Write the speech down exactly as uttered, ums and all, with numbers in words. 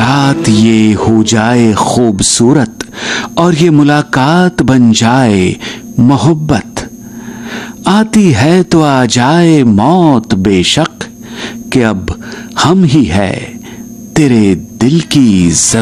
रात ये हो जाए खूबसूरत और ये मुलाकात बन जाए मोहब्बत। आती है तो आ जाए मौत बेशक, कि अब हम ही है तेरे दिल की जरूरत।